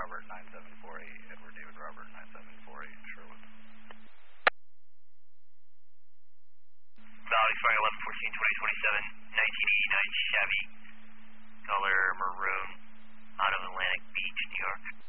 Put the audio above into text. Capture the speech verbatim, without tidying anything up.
Robert nine seven four eight, Edward David Robert nine seven four eight, Sherwood. Valley Fire eleven fourteen twenty twenty-seven, nineteen eighty-nine Chevy, color maroon, out of Atlantic Beach, New York.